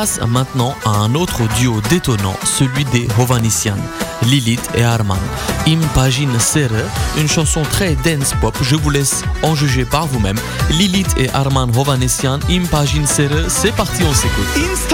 Place maintenant à un autre duo détonnant, celui des Hovhannissian, Lilith et Arman. Impagine Serre, une chanson très dance pop, je vous laisse en juger par vous-même. Lilith et Arman Hovhannissian, Impagine Serre, c'est parti, on s'écoute.